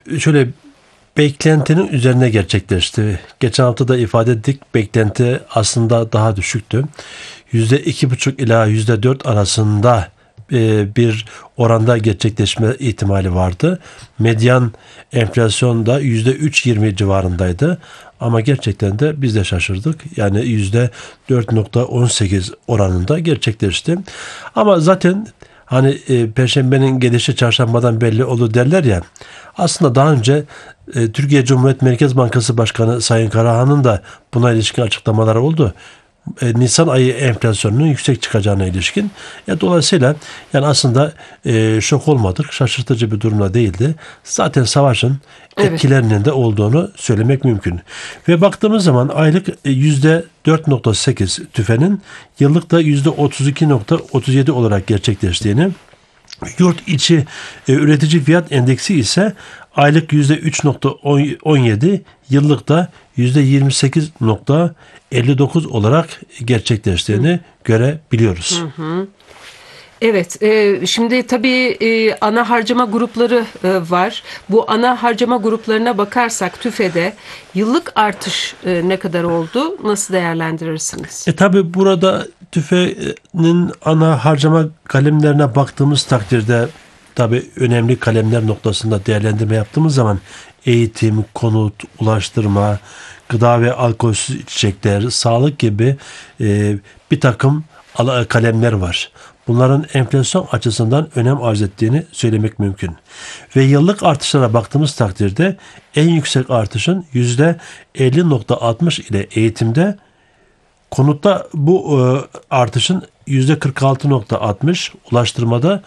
Şöyle beklentinin üzerine gerçekleşti. Geçen hafta da ifade ettik. Beklenti aslında daha düşüktü. %2,5 ila %4 arasında bir oranda gerçekleşme ihtimali vardı. Medyan enflasyon da %3,20 civarındaydı. Ama gerçekten de biz de şaşırdık. Yani %4,18 oranında gerçekleşti. Ama zaten hani Perşembenin gelişi çarşambadan belli olur derler ya. Aslında daha önce Türkiye Cumhuriyet Merkez Bankası Başkanı Sayın Karahan'ın da buna ilişkin açıklamaları oldu. Nisan ayı enflasyonunun yüksek çıkacağına ilişkin. Dolayısıyla yani aslında şok olmadık. Şaşırtıcı bir durumda değildi. Zaten savaşın etkilerinin de olduğunu söylemek mümkün. Ve baktığımız zaman aylık %4,8 tüfenin yıllık da %32,37 olarak gerçekleştiğini, yurt içi üretici fiyat endeksi ise aylık %3,17, yıllıkta %28,59 olarak gerçekleştiğini görebiliyoruz. Evet, şimdi tabii ana harcama grupları var. Bu ana harcama gruplarına bakarsak TÜFE'de yıllık artış ne kadar oldu? Nasıl değerlendirirsiniz? Tabii burada TÜFE'nin ana harcama kalemlerine baktığımız takdirde tabii önemli kalemler noktasında değerlendirme yaptığımız zaman eğitim, konut, ulaştırma, gıda ve alkolsüz içecekler, sağlık gibi bir takım kalemler var. Bunların enflasyon açısından önem arz ettiğini söylemek mümkün. Ve yıllık artışlara baktığımız takdirde en yüksek artışın %50,60 ile eğitimde, konutta bu artışın %46,60, ulaştırmada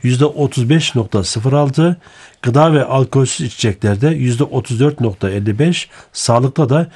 %35,06, gıda ve alkolsüz içeceklerde %34,55, sağlıkta da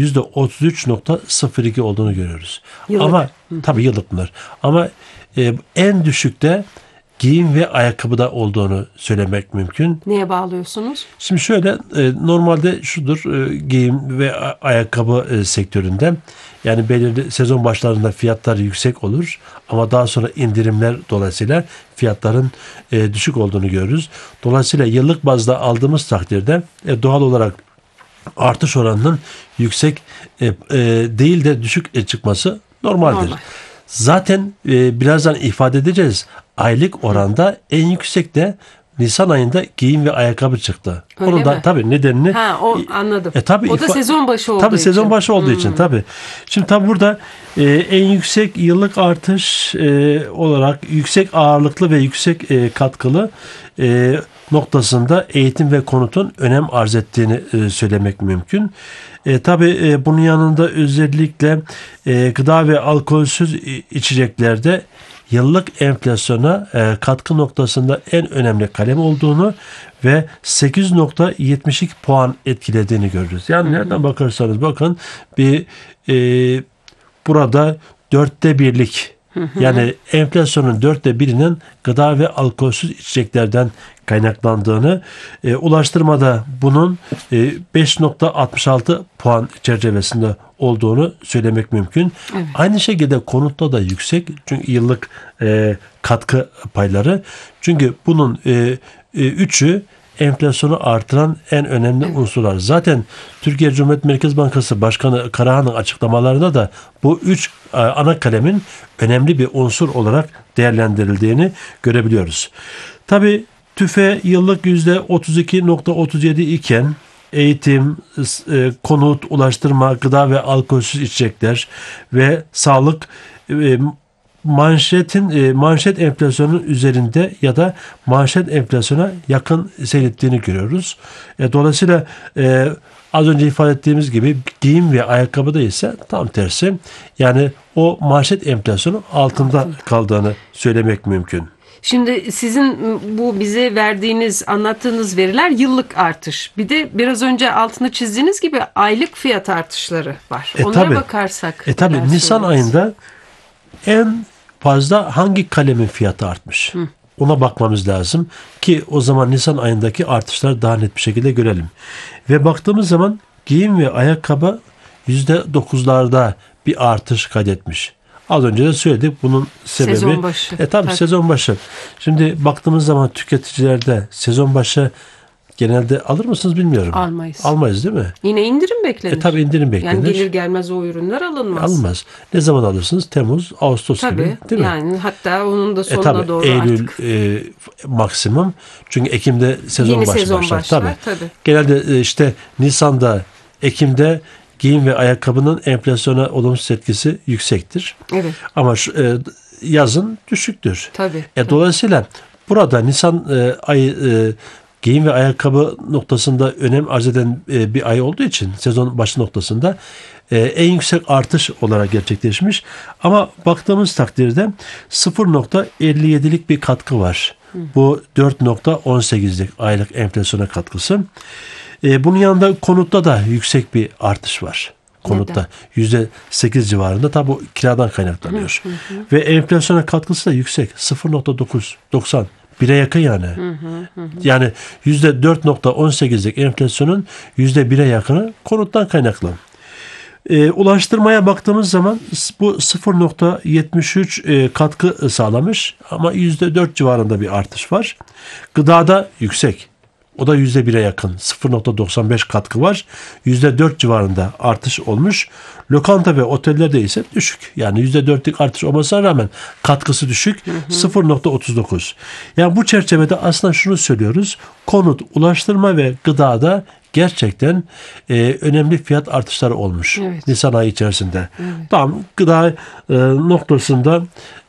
%33,02 olduğunu görüyoruz. Yıllık. Ama tabii yıllık bunlar. Ama en düşükte giyim ve ayakkabıda olduğunu söylemek mümkün. Neye bağlıyorsunuz? Şimdi şöyle, normalde şudur, giyim ve ayakkabı sektöründe yani belirli sezon başlarında fiyatlar yüksek olur ama daha sonra indirimler dolayısıyla fiyatların düşük olduğunu görürüz. Dolayısıyla yıllık bazda aldığımız takdirde doğal olarak artış oranının yüksek değil de düşük çıkması normaldir. Normal. Zaten birazdan ifade edeceğiz. Aylık oranda en yüksek de Nisan ayında giyim ve ayakkabı çıktı. Öyle Onun da mi? tabii nedenini Anladım. Tabii o da sezon başı olduğu tabii için. Sezon başı olduğu için tabii. Şimdi tabii burada en yüksek yıllık artış olarak yüksek ağırlıklı ve yüksek katkılı noktasında eğitim ve konutun önem arz ettiğini söylemek mümkün. Tabii bunun yanında özellikle gıda ve alkolsüz içeceklerde yıllık enflasyona katkı noktasında en önemli kalem olduğunu ve 8,72 puan etkilediğini görürüz. Yani nereden bakarsanız bakın bir burada 1/4 yani enflasyonun 1/4'inin gıda ve alkolsüz içeceklerden kaynaklandığını, ulaştırmada bunun 5,66 puan çerçevesinde olduğunu söylemek mümkün. Evet. Aynı şekilde konutta da yüksek. Çünkü yıllık katkı payları. Çünkü bunun üçü enflasyonu artıran en önemli unsurlar. Zaten Türkiye Cumhuriyet Merkez Bankası Başkanı Karahan'ın açıklamalarında da bu üç ana kalemin önemli bir unsur olarak değerlendirildiğini görebiliyoruz. Tabii TÜFE yıllık %32,37 iken eğitim, konut, ulaştırma, gıda ve alkolsüz içecekler ve sağlık manşet enflasyonun üzerinde ya da manşet enflasyona yakın seyrettiğini görüyoruz. Dolayısıyla az önce ifade ettiğimiz gibi giyim ve ayakkabıda ise tam tersi. Yani o manşet enflasyonun altında kaldığını söylemek mümkün. Şimdi sizin bu bize verdiğiniz, anlattığınız veriler yıllık artış. Bir de biraz önce altını çizdiğiniz gibi aylık fiyat artışları var. Onlara bakarsak. Tabii Nisan ayında en fazla hangi kalemin fiyatı artmış? Ona bakmamız lazım ki o zaman Nisan ayındaki artışları daha net bir şekilde görelim. Ve baktığımız zaman giyim ve ayakkabı %9'larda bir artış kaydetmiş. Az önce de söyledik bunun sebebi. Sezon başı. Tabii sezon başı. Şimdi baktığımız zaman tüketicilerde sezon başı genelde alır mısınız bilmiyorum. Almayız. Almayız değil mi? Yine indirim beklenir. Tabii indirim beklenir. Yani gelir gelmez o ürünler alınmaz. Alınmaz. Ne zaman alırsınız? Temmuz, Ağustos Tabii, gibi değil mi? yani hatta onun da sonuna Tabii, doğru Eylül artık. Maksimum. Çünkü Ekim'de sezon Yeni başlar. sezon başlar. Tabii. Genelde işte Nisan'da, Ekim'de giyim ve ayakkabının enflasyona olumsuz etkisi yüksektir. Evet. Ama yazın düşüktür. Tabii. Dolayısıyla burada Nisan ayı giyim ve ayakkabı noktasında önem arz eden bir ay olduğu için sezon başı noktasında en yüksek artış olarak gerçekleşmiş. Ama baktığımız takdirde 0,57'lik bir katkı var. Bu 4,18'lik aylık enflasyona katkısı. Bunun yanında konutta da yüksek bir artış var. Konutta %8 civarında. Tabi bu kiradan kaynaklanıyor. Ve enflasyona katkısı da yüksek. 0,90. 1'e yakın yani. Yani %4,18'lik enflasyonun %1'e yakını konuttan kaynaklı. Ulaştırmaya baktığımız zaman bu 0,73 katkı sağlamış ama %4 civarında bir artış var. Gıdada yüksek. O da %1'e yakın. 0,95 katkı var. %4 civarında artış olmuş. Lokanta ve otellerde ise düşük. Yani %4'lük artış olmasına rağmen katkısı düşük. 0,39. Yani bu çerçevede aslında şunu söylüyoruz. Konut, ulaştırma ve gıdada gerçekten önemli fiyat artışları olmuş. Evet. Nisan ayı içerisinde. Tamam, gıda noktasında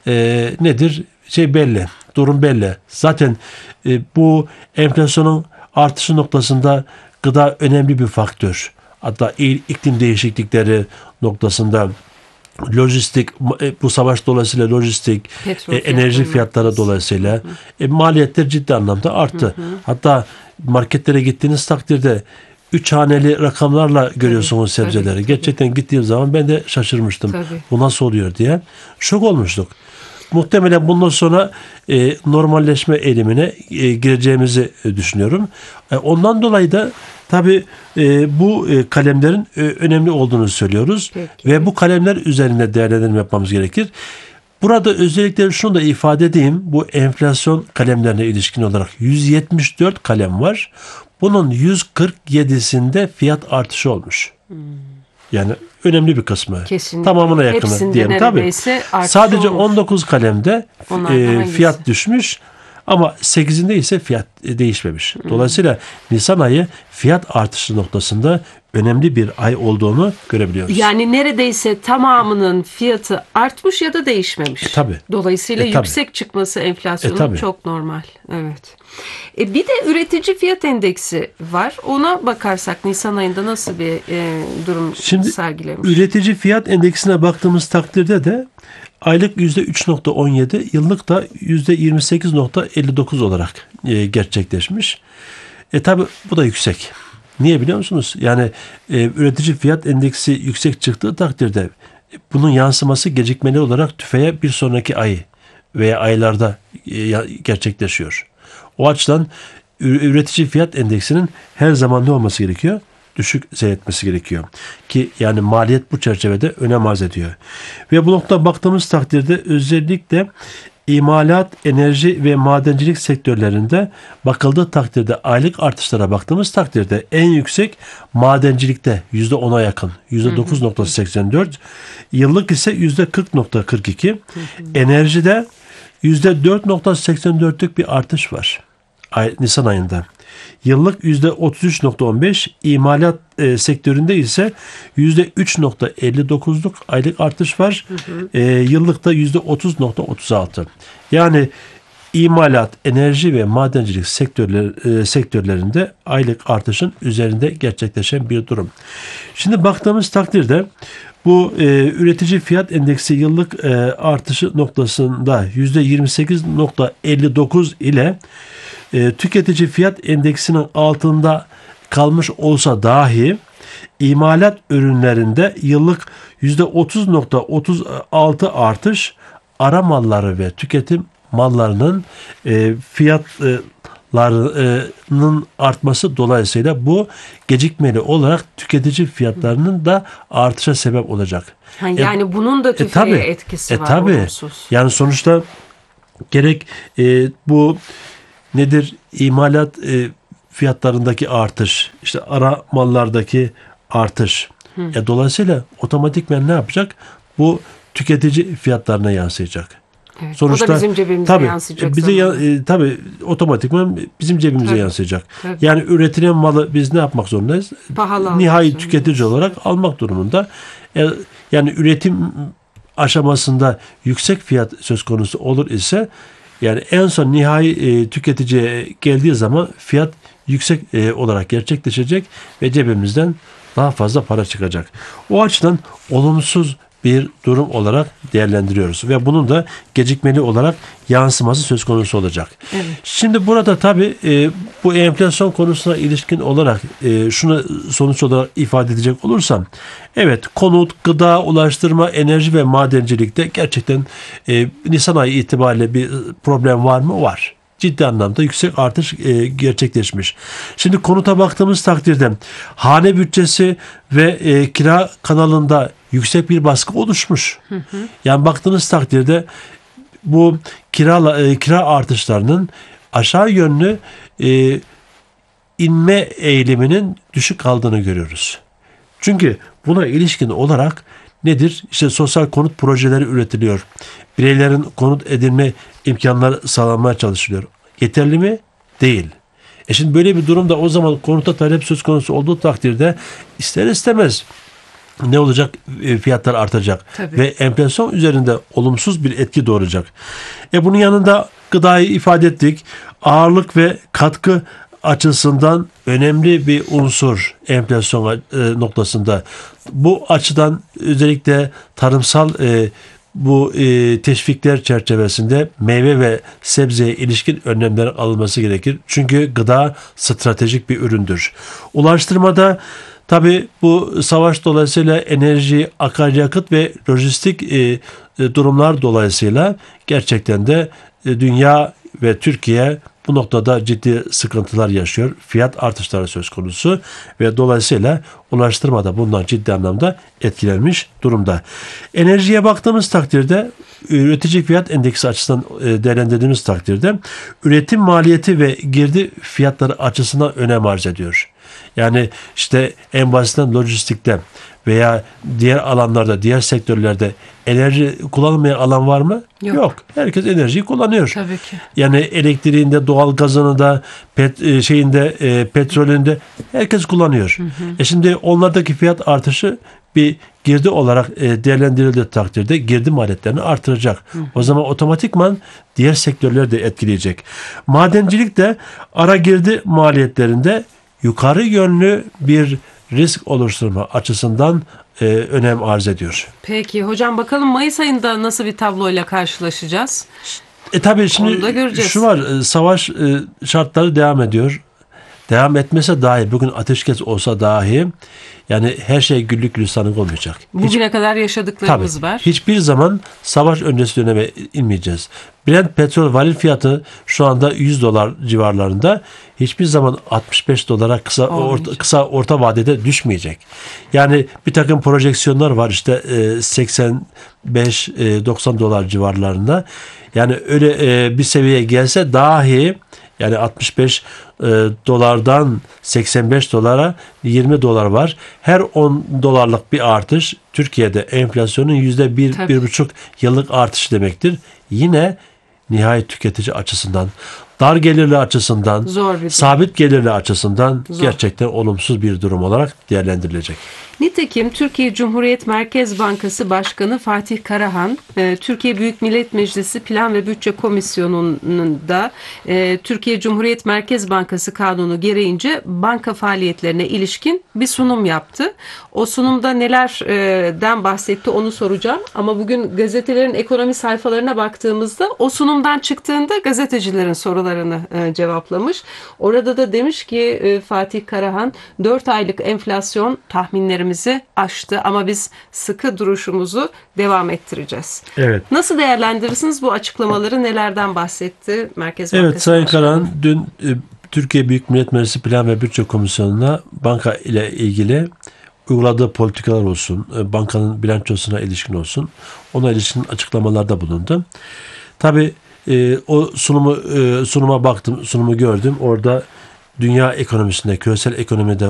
nedir? Belli. Durum belli. Zaten bu enflasyonun artışı noktasında gıda önemli bir faktör. Hatta iklim değişiklikleri noktasında lojistik, bu savaş dolayısıyla lojistik, enerji fiyatları dolayısıyla maliyetler ciddi anlamda arttı. Hatta marketlere gittiğiniz takdirde 3 haneli rakamlarla görüyorsunuz sebzeleri. Tabii. Gerçekten gittiğim zaman ben de şaşırmıştım. Tabii. Bu nasıl oluyor diye. Şok olmuştuk. Muhtemelen bundan sonra normalleşme eğilimine gireceğimizi düşünüyorum. Ondan dolayı da tabii bu kalemlerin önemli olduğunu söylüyoruz. Peki. Ve bu kalemler üzerinde değerlendirme yapmamız gerekir. Burada özellikle şunu da ifade edeyim. Bu enflasyon kalemlerine ilişkin olarak 174 kalem var. Bunun 147'sinde fiyat artışı olmuş. Yani önemli bir kısmı. Kesinlikle. Tamamına yakını Hepsinde diyelim. Tabii. neredeyse artış Sadece olmuş. 19 kalemde fiyat düşmüş ama 8'inde ise fiyat değişmemiş. Dolayısıyla Nisan ayı fiyat artışı noktasında önemli bir ay olduğunu görebiliyoruz. Yani neredeyse tamamının fiyatı artmış ya da değişmemiş. Tabii. Dolayısıyla Tabii. yüksek çıkması enflasyonun Tabii. çok normal. Evet. Bir de üretici fiyat endeksi var. Ona bakarsak Nisan ayında nasıl bir durum sergilemiş? Üretici fiyat endeksine baktığımız takdirde de aylık %3,17, yıllık da %28,59 olarak gerçekleşmiş. Tabi bu da yüksek. Niye biliyor musunuz? Yani üretici fiyat endeksi yüksek çıktığı takdirde bunun yansıması gecikmeli olarak tüfeğe bir sonraki ay veya aylarda gerçekleşiyor. O açıdan üretici fiyat endeksinin her zaman ne olması gerekiyor? Düşük seyretmesi gerekiyor. Ki yani maliyet bu çerçevede önem arz ediyor. Ve bu noktada baktığımız takdirde özellikle imalat, enerji ve madencilik sektörlerinde bakıldığı takdirde aylık artışlara baktığımız takdirde en yüksek madencilikte %10'a yakın. %9,84. Yıllık ise %40,42. Enerjide %4,84'lük bir artış var. Nisan ayında. Yıllık %33,15, imalat sektöründe ise %3,59'luk aylık artış var. Yıllıkta %30,36. Yani imalat, enerji ve madencilik sektörlerinde aylık artışın üzerinde gerçekleşen bir durum. Şimdi baktığımız takdirde bu üretici fiyat endeksi yıllık artışı noktasında %28,59 ile tüketici fiyat endeksinin altında kalmış olsa dahi imalat ürünlerinde yıllık %30,36 artış, ara malları ve tüketim mallarının fiyatlarının artması dolayısıyla bu gecikmeli olarak tüketici fiyatlarının da artışa sebep olacak. Yani bunun da tüfeğe etkisi var. Tabii. Olumsuz. Yani sonuçta gerek bu nedir, imalat fiyatlarındaki artış, işte ara mallardaki artış. Dolayısıyla otomatikmen ne yapacak? Bu tüketici fiyatlarına yansıyacak. Evet, Sonuçta o da bizim cebimize tabii, yansıyacak. tabii otomatikman bizim cebimize Tabii. yansıyacak. Tabii. Yani üretilen malı biz ne yapmak zorundayız? Pahalı almak Nihai zorundayız. tüketici olarak almak durumunda. Yani üretim aşamasında yüksek fiyat söz konusu olur ise, yani en son nihai tüketiciye geldiği zaman fiyat yüksek olarak gerçekleşecek ve cebimizden daha fazla para çıkacak. O açıdan olumsuz bir durum olarak değerlendiriyoruz ve bunun da gecikmeli olarak yansıması söz konusu olacak. Evet. Şimdi burada tabii bu enflasyon konusuna ilişkin olarak şunu sonuç olarak ifade edecek olursam, evet, konut, gıda, ulaştırma, enerji ve madencilikte gerçekten Nisan ayı itibariyle bir problem var mı? Var. Ciddi anlamda yüksek artış gerçekleşmiş. Şimdi konuta baktığımız takdirde hane bütçesi ve kira kanalında yüksek bir baskı oluşmuş. Yani baktığınız takdirde bu kira artışlarının aşağı yönlü inme eğiliminin düşük kaldığını görüyoruz. Çünkü buna ilişkin olarak nedir? İşte sosyal konut projeleri üretiliyor. Bireylerin konut edinme imkanları sağlanmaya çalışılıyor. Yeterli mi? Değil. Şimdi böyle bir durumda o zaman konuta talep söz konusu olduğu takdirde ister istemez ne olacak? Fiyatlar artacak. Tabii. Ve enflasyon üzerinde olumsuz bir etki doğuracak. Bunun yanında gıdayı ifade ettik. Ağırlık ve katkı açısından önemli bir unsur enflasyon noktasında. Bu açıdan özellikle tarımsal bu teşvikler çerçevesinde meyve ve sebzeye ilişkin önlemler alınması gerekir. Çünkü gıda stratejik bir üründür. Ulaştırmada tabii bu savaş dolayısıyla enerji, akaryakıt ve lojistik durumlar dolayısıyla gerçekten de dünya ve Türkiye bu noktada ciddi sıkıntılar yaşıyor. Fiyat artışları söz konusu ve dolayısıyla ulaştırmada bundan ciddi anlamda etkilenmiş durumda. Enerjiye baktığımız takdirde, üretici fiyat endeksi açısından değerlendirdiğimiz takdirde üretim maliyeti ve girdi fiyatları açısından önem arz ediyor. Yani işte en basitinden lojistikte veya diğer alanlarda, diğer sektörlerde enerji kullanılmayan alan var mı? Yok. Herkes enerjiyi kullanıyor. Tabii ki. Yani elektriğinde, doğalgazını da, petrolünde herkes kullanıyor. Şimdi onlardaki fiyat artışı bir girdi olarak değerlendirildiği takdirde girdi maliyetlerini artıracak. O zaman otomatikman diğer sektörleri de etkileyecek. Madencilik de ara girdi maliyetlerinde yukarı yönlü bir risk oluşturma açısından önem arz ediyor. Peki hocam, bakalım Mayıs ayında nasıl bir tabloyla karşılaşacağız? Tabii şimdi Onu da göreceğiz. şu var, savaş şartları devam ediyor. Devam etmese dahi, bugün ateşkes olsa dahi, yani her şey güllük gülistanlık olmayacak. Bugüne kadar yaşadıklarımız var. Hiçbir zaman savaş öncesi döneme inmeyeceğiz. Brent petrol varil fiyatı şu anda $100 civarlarında. Hiçbir zaman 65 dolara kısa orta vadede düşmeyecek. Yani bir takım projeksiyonlar var, işte 85-90 dolar civarlarında. Yani öyle bir seviyeye gelse dahi, yani 65 dolardan 85 dolara 20 dolar var. Her 10 dolarlık bir artış Türkiye'de enflasyonun %1-1,5 yıllık artış demektir. Yine nihai tüketici açısından, dar gelirli açısından, sabit gelirli açısından gerçekten olumsuz bir durum olarak değerlendirilecek. Nitekim Türkiye Cumhuriyet Merkez Bankası Başkanı Fatih Karahan, Türkiye Büyük Millet Meclisi Plan ve Bütçe Komisyonu'nda Türkiye Cumhuriyet Merkez Bankası Kanunu gereğince banka faaliyetlerine ilişkin bir sunum yaptı. O sunumda nelerden bahsetti onu soracağım. Ama bugün gazetelerin ekonomi sayfalarına baktığımızda o sunumdan çıktığında gazetecilerin sorularını cevaplamış. Orada da demiş ki Fatih Karahan, 4 aylık enflasyon tahminlerimizi aştı ama biz sıkı duruşumuzu devam ettireceğiz. Evet. Nasıl değerlendirirsiniz bu açıklamaları? Nelerden bahsetti Merkez Bankası? Evet, Sayın Karahan dün Türkiye Büyük Millet Meclisi Plan ve Bütçe Komisyonu'na banka ile ilgili uyguladığı politikalar olsun, bankanın bilançosuna ilişkin olsun, ona ilişkin açıklamalarda bulundu. Tabii o sunuma baktım, sunumu gördüm. Orada dünya ekonomisinde, küresel ekonomide